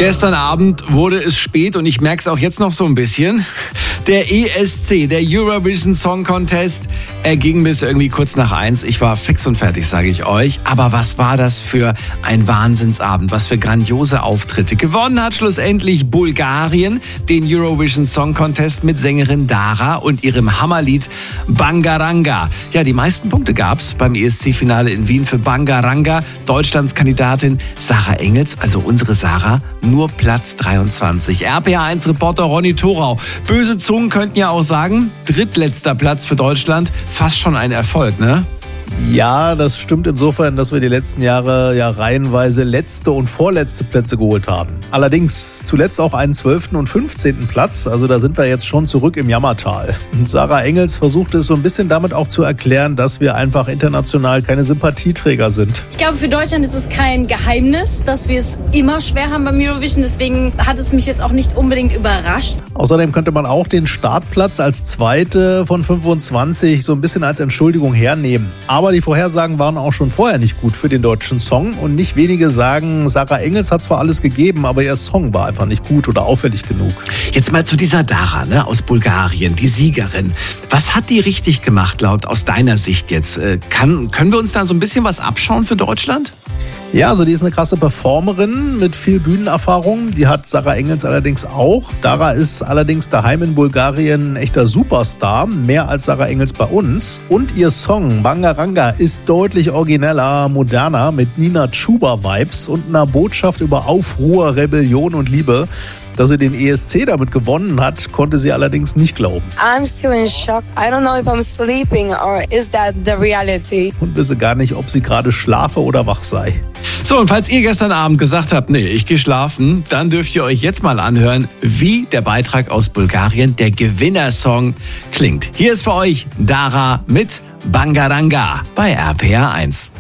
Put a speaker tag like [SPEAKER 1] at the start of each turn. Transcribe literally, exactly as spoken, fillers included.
[SPEAKER 1] Gestern Abend wurde es spät und ich merke es auch jetzt noch so ein bisschen. Der E S C, der Eurovision Song Contest, er ging bis irgendwie kurz nach eins. Ich war fix und fertig, sage ich euch. Aber was war das für ein Wahnsinnsabend? Was für grandiose Auftritte. Gewonnen hat schlussendlich Bulgarien den Eurovision Song Contest mit Sängerin Dara und ihrem Hammerlied Bangaranga. Ja, die meisten Punkte gab's beim E S C-Finale in Wien für Bangaranga. Deutschlands Kandidatin Sarah Engels, also unsere Sarah, nur Platz dreiundzwanzig. R P A eins Reporter Ronny Thorau. Böse Zungen könnten ja auch sagen, drittletzter Platz für Deutschland. Fast schon ein Erfolg, ne?
[SPEAKER 2] Ja, das stimmt insofern, dass wir die letzten Jahre ja reihenweise letzte und vorletzte Plätze geholt haben. Allerdings zuletzt auch einen zwölften und fünfzehnten Platz. Also da sind wir jetzt schon zurück im Jammertal. Und Sarah Engels versucht es so ein bisschen damit auch zu erklären, dass wir einfach international keine Sympathieträger sind.
[SPEAKER 3] Ich glaube, für Deutschland ist es kein Geheimnis, dass wir es immer schwer haben beim Eurovision. Deswegen hat es mich jetzt auch nicht unbedingt überrascht.
[SPEAKER 2] Außerdem könnte man auch den Startplatz als zweite von fünfundzwanzig so ein bisschen als Entschuldigung hernehmen. Aber die Vorhersagen waren auch schon vorher nicht gut für den deutschen Song. Und nicht wenige sagen, Sarah Engels hat zwar alles gegeben, aber ihr Song war einfach nicht gut oder auffällig genug.
[SPEAKER 1] Jetzt mal zu dieser Dara, ne, aus Bulgarien, die Siegerin. Was hat die richtig gemacht, laut aus deiner Sicht jetzt? Kann, können wir uns da so ein bisschen was abschauen für Deutschland?
[SPEAKER 2] Ja, also die ist eine krasse Performerin mit viel Bühnenerfahrung. Die hat Sarah Engels allerdings auch. Dara ist allerdings daheim in Bulgarien ein echter Superstar, mehr als Sarah Engels bei uns. Und ihr Song Bangaranga ist deutlich origineller, moderner, mit Nina Chuba-Vibes und einer Botschaft über Aufruhr, Rebellion und Liebe. Dass sie den E S C damit gewonnen hat, konnte sie allerdings nicht glauben.
[SPEAKER 4] I'm still in shock. I don't know if I'm sleeping or is that the reality?
[SPEAKER 2] Und wisse gar nicht, ob sie gerade schlafe oder wach sei.
[SPEAKER 1] So, und falls ihr gestern Abend gesagt habt, nee, ich gehe schlafen, dann dürft ihr euch jetzt mal anhören, wie der Beitrag aus Bulgarien, der Gewinnersong, klingt. Hier ist für euch Dara mit Bangaranga bei R P A eins.